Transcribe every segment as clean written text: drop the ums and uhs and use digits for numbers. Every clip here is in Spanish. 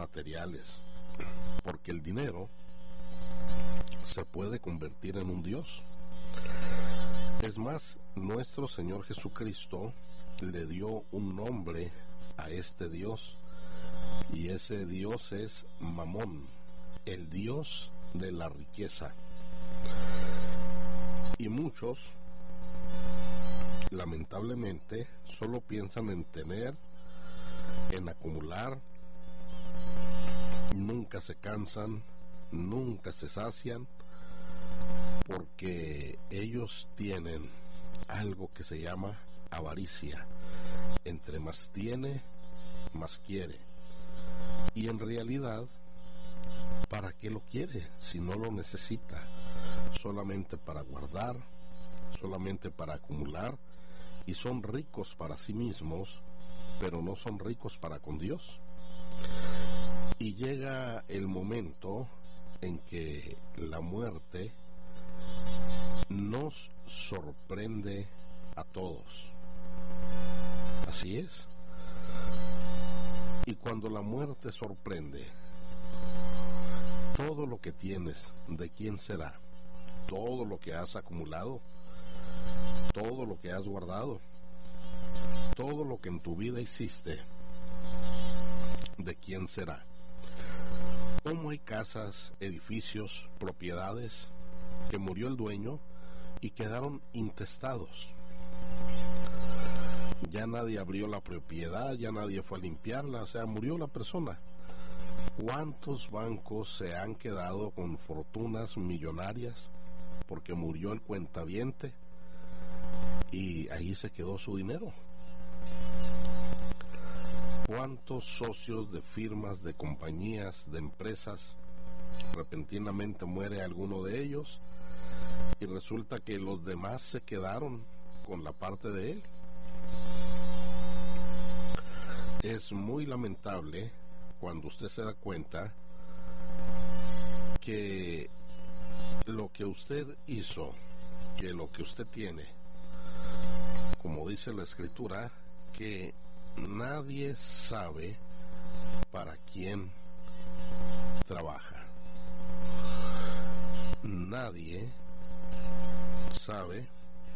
materiales, porque el dinero se puede convertir en un Dios. Es más, nuestro Señor Jesucristo le dio un nombre a este Dios, y ese Dios es Mamón, el Dios de la riqueza. Y muchos, lamentablemente, solo piensan en tener, en acumular, nunca se cansan, nunca se sacian, porque ellos tienen algo que se llama avaricia. Entre más tiene, más quiere. Y en realidad, ¿para qué lo quiere si no lo necesita? Solamente para guardar, solamente para acumular, y son ricos para sí mismos, pero no son ricos para con Dios. Y llega el momento en que la muerte nos sorprende a todos. Así es. Y cuando la muerte sorprende, todo lo que tienes, ¿de quién será? Todo lo que has acumulado, todo lo que has guardado, todo lo que en tu vida hiciste, ¿de quién será? ¿Cómo hay casas, edificios, propiedades que murió el dueño y quedaron intestados? Ya nadie abrió la propiedad, ya nadie fue a limpiarla, o sea, murió la persona. ¿Cuántos bancos se han quedado con fortunas millonarias porque murió el cuentaviente y ahí se quedó su dinero? ¿Cuántos socios de firmas, de compañías, de empresas, repentinamente muere alguno de ellos y resulta que los demás se quedaron con la parte de él? Es muy lamentable cuando usted se da cuenta que lo que usted hizo, que lo que usted tiene, como dice la Escritura, que nadie sabe para quién trabaja. Nadie sabe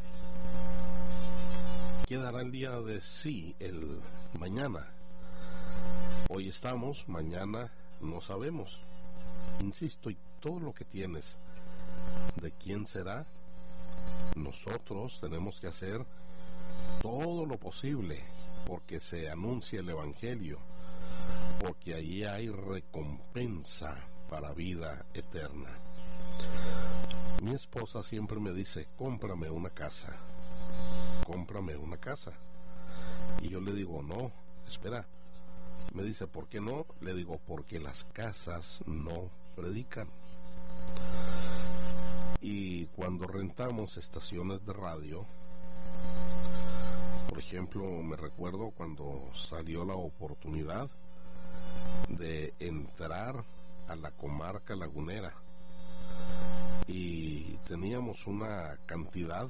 qué dará el día de sí, el mañana. Hoy estamos, mañana no sabemos. Insisto, y todo lo que tienes, ¿de quién será? Nosotros tenemos que hacer todo lo posible porque se anuncie el Evangelio, porque allí hay recompensa para vida eterna. Mi esposa siempre me dice, cómprame una casa, cómprame una casa. Y yo le digo, no, espera. Me dice, ¿por qué no? Le digo, porque las casas no predican. Y cuando rentamos estaciones de radio, por ejemplo, me recuerdo cuando salió la oportunidad de entrar a la comarca lagunera y teníamos una cantidad,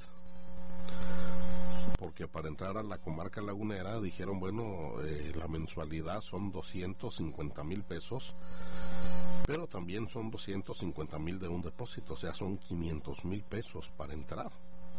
porque para entrar a la comarca lagunera dijeron, bueno, la mensualidad son 250,000 pesos, pero también son 250,000 de un depósito, o sea, son 500,000 pesos para entrar.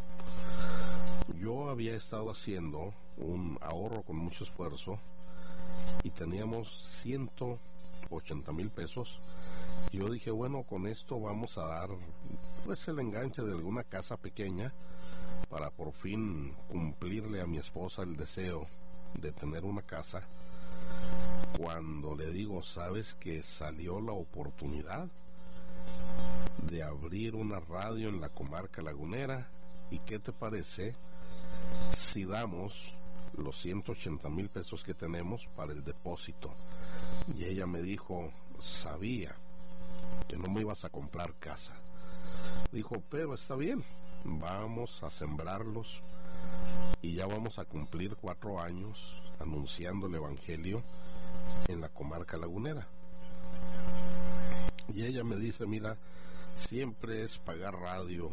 Yo había estado haciendo un ahorro con mucho esfuerzo y teníamos 180,000 pesos. Y yo dije, bueno, con esto vamos a dar pues el enganche de alguna casa pequeña para por fin cumplirle a mi esposa el deseo de tener una casa. Cuando le digo, ¿sabes que salió la oportunidad de abrir una radio en la comarca lagunera? ¿Y qué te parece si damos los 180,000 pesos que tenemos para el depósito? Y ella me dijo, sabía que no me ibas a comprar casa. Dijo, pero está bien, vamos a sembrarlos y ya vamos a cumplir 4 años anunciando el Evangelio en la comarca lagunera. Y ella me dice, mira, siempre es pagar radio,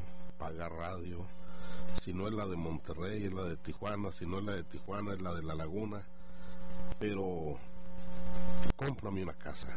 si no es la de Monterrey, es la de Tijuana, si no es la de Tijuana, es la de La Laguna, pero cómprame una casa.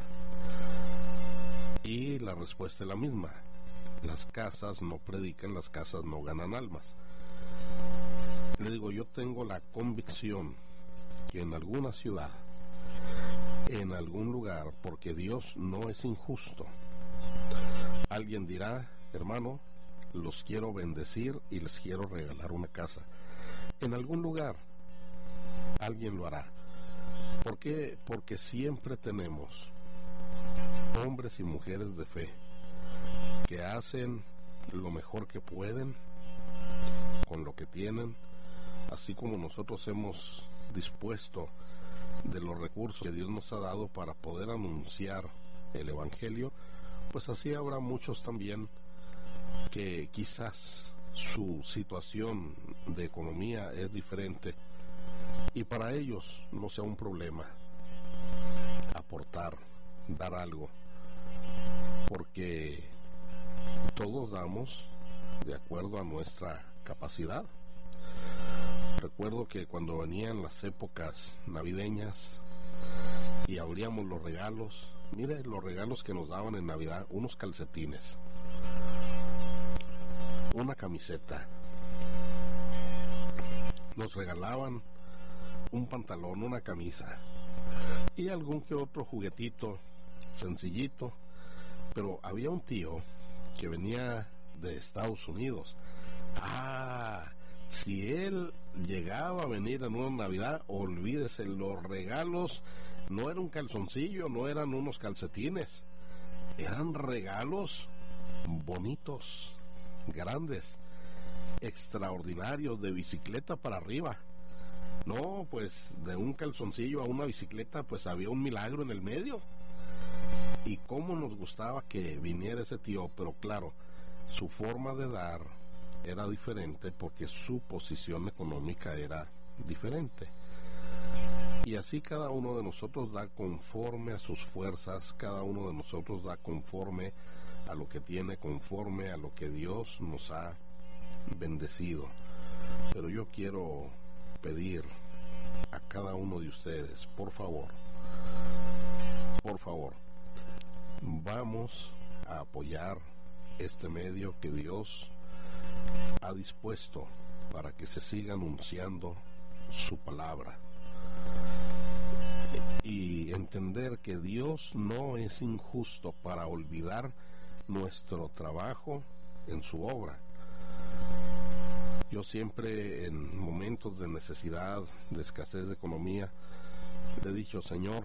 Y la respuesta es la misma: las casas no predican, las casas no ganan almas. Le digo, yo tengo la convicción que en alguna ciudad, en algún lugar, porque Dios no es injusto, alguien dirá: hermano, los quiero bendecir y les quiero regalar una casa. En algún lugar alguien lo hará. ¿Por qué? Porque siempre tenemos hombres y mujeres de fe que hacen lo mejor que pueden con lo que tienen, así como nosotros hemos dispuesto de los recursos que Dios nos ha dado para poder anunciar el Evangelio. Pues así habrá muchos también que quizás su situación de economía es diferente y para ellos no sea un problema aportar, dar algo, porque todos damos de acuerdo a nuestra capacidad. Recuerdo que cuando venían las épocas navideñas y abríamos los regalos, mire los regalos que nos daban en Navidad: unos calcetines, una camiseta, nos regalaban un pantalón, una camisa y algún que otro juguetito sencillito. Pero había un tío que venía de Estados Unidos. Si él llegaba a venir en una Navidad, olvídese, los regalos no era un calzoncillo, no eran unos calcetines, eran regalos bonitos, grandes, extraordinarios, de bicicleta para arriba. No, pues de un calzoncillo a una bicicleta, pues había un milagro en el medio. Y cómo nos gustaba que viniera ese tío, pero claro, su forma de dar era diferente porque su posición económica era diferente. Y así cada uno de nosotros da conforme a sus fuerzas, cada uno de nosotros da conforme a lo que tiene, conforme a lo que Dios nos ha bendecido. Pero yo quiero pedir a cada uno de ustedes, por favor, vamos a apoyar este medio que Dios ha dispuesto para que se siga anunciando su palabra, y entender que Dios no es injusto para olvidar nuestro trabajo en su obra. Yo siempre, en momentos de necesidad, de escasez de economía, le he dicho: Señor,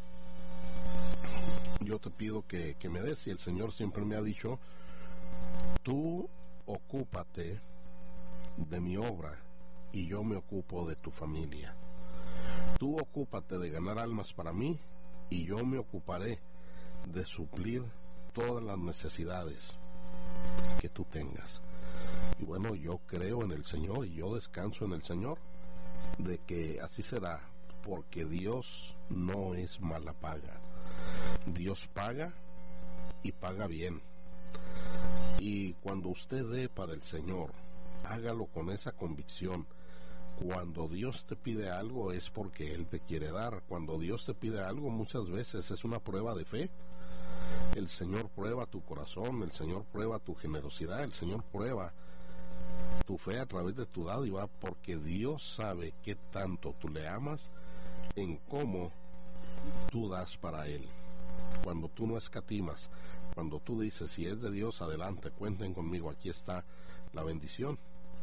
yo te pido que me des. Y el Señor siempre me ha dicho: tú ocúpate de mi obra y yo me ocupo de tu familia. Tú ocúpate de ganar almas para mí y yo me ocuparé de suplir todas las necesidades que tú tengas. Y bueno, yo creo en el Señor y yo descanso en el Señor de que así será, porque Dios no es mala paga. Dios paga y paga bien. Y cuando usted dé para el Señor, hágalo con esa convicción. Cuando Dios te pide algo es porque Él te quiere dar. Cuando Dios te pide algo, muchas veces es una prueba de fe. El Señor prueba tu corazón, el Señor prueba tu generosidad, el Señor prueba tu fe a través de tu dádiva, porque Dios sabe qué tanto tú le amas en cómo tú das para Él. Cuando tú no escatimas, cuando tú dices: si es de Dios, adelante, cuenten conmigo, aquí está la bendición.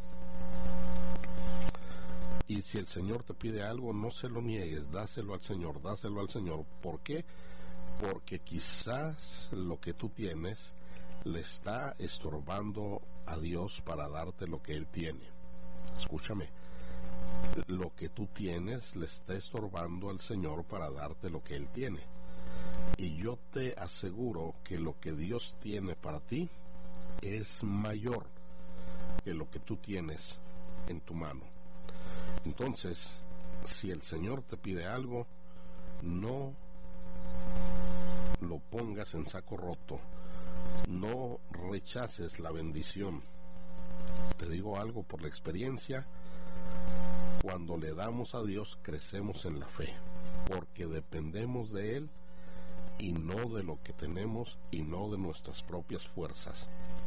Y si el Señor te pide algo, no se lo niegues, dáselo al Señor, dáselo al Señor. ¿Por qué? Porque quizás lo que tú tienes le está estorbando a Dios para darte lo que Él tiene. Escúchame, lo que tú tienes le está estorbando al Señor para darte lo que Él tiene. Y yo te aseguro que lo que Dios tiene para ti es mayor que lo que tú tienes en tu mano. Entonces, si el Señor te pide algo, no lo pongas en saco roto, no rechaces la bendición. Te digo algo por la experiencia: cuando le damos a Dios, crecemos en la fe. porque dependemos de Él y no de lo que tenemos y no de nuestras propias fuerzas.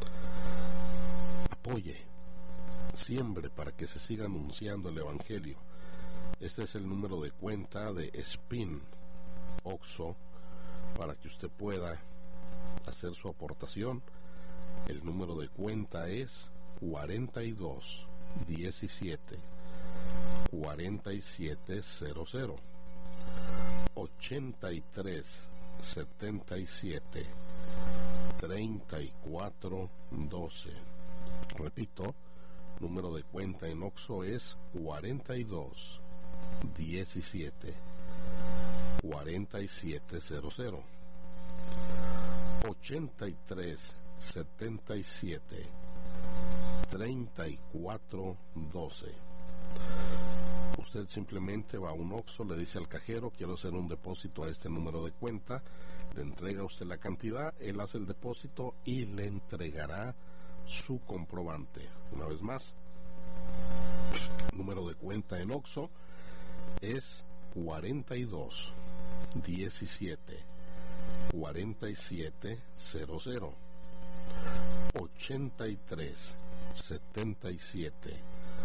Apoye, siembre para que se siga anunciando el Evangelio. Este es el número de cuenta de Spin Oxxo para que usted pueda hacer su aportación. El número de cuenta es 42 17 4700 83 77 34 12. Repito, número de cuenta en Oxxo es 42 17 4700 83 77 34 12. Usted simplemente va a un Oxxo, le dice al cajero: quiero hacer un depósito a este número de cuenta, le entrega a usted la cantidad, él hace el depósito y le entregará su comprobante. Una vez más, número de cuenta en Oxxo es 42 17 4700 83 77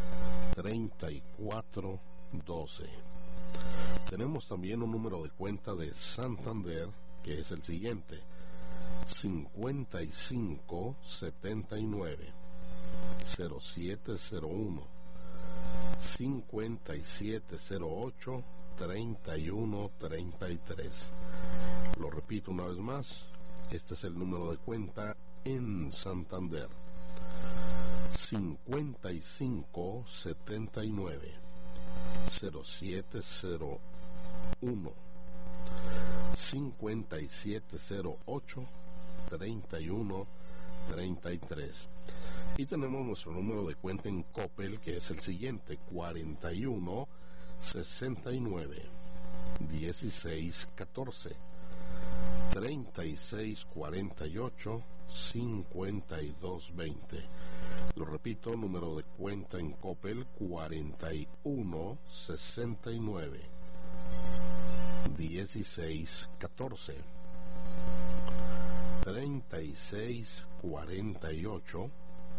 34 12. Tenemos también un número de cuenta de Santander que es el siguiente: 55 79 0701 5708 31 33. Lo repito una vez más, este es el número de cuenta en Santander: 55 79 0701 5708 31 33. Y tenemos nuestro número de cuenta en Coppel, que es el siguiente: 41 69 16 14 36 48 52 20. Lo repito, número de cuenta en Coppel: 41 69 16 14 36 48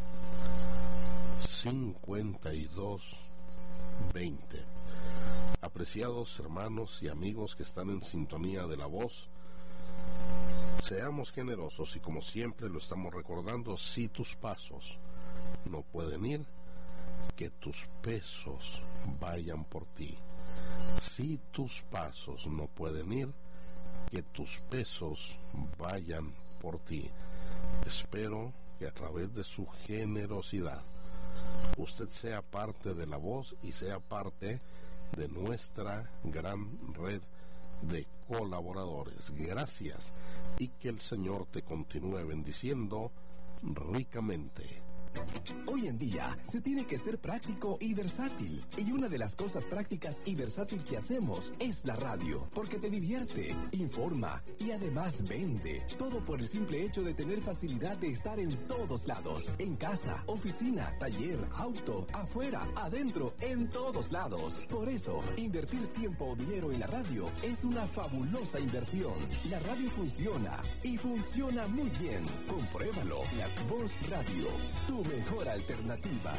52 20. Apreciados hermanos y amigos que están en sintonía de la voz, seamos generosos y, como siempre lo estamos recordando, si tus pasos no pueden ir, que tus pesos vayan por ti. Si tus pasos no pueden ir, que tus pesos vayan por ti. Espero que a través de su generosidad usted sea parte de la voz y sea parte de nuestra gran red de colaboradores. Gracias, y que el Señor te continúe bendiciendo ricamente. Hoy en día se tiene que ser práctico y versátil, y una de las cosas prácticas y versátil que hacemos es la radio, porque te divierte, informa y además vende, todo por el simple hecho de tener facilidad de estar en todos lados, en casa, oficina, taller, auto, afuera, adentro, en todos lados. Por eso, invertir tiempo o dinero en la radio es una fabulosa inversión. La radio funciona, y funciona muy bien. Compruébalo. La Voz Radio, tu mejor alternativa.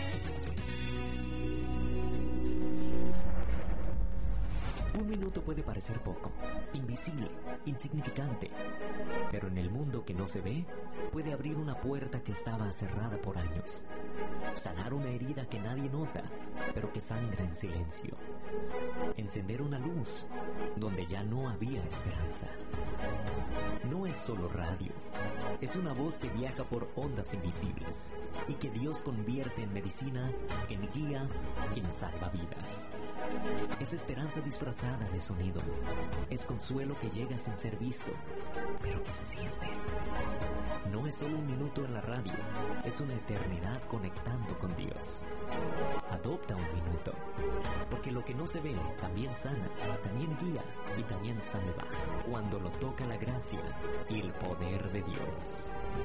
Un minuto puede parecer poco, invisible, insignificante, pero en el mundo que no se ve, puede abrir una puerta que estaba cerrada por años, sanar una herida que nadie nota, pero que sangra en silencio, encender una luz donde ya no había esperanza. No es solo radio, es una voz que viaja por ondas invisibles y que Dios convierte en medicina, en guía, en salvavidas. Es esperanza disfrazada de sonido, es consuelo que llega sin ser visto, pero que se siente. No es solo un minuto en la radio, es una eternidad conectando con Dios. Adopta un minuto, porque lo que no se ve también sana, también guía y también salva, cuando lo toca la gracia y el poder de Dios.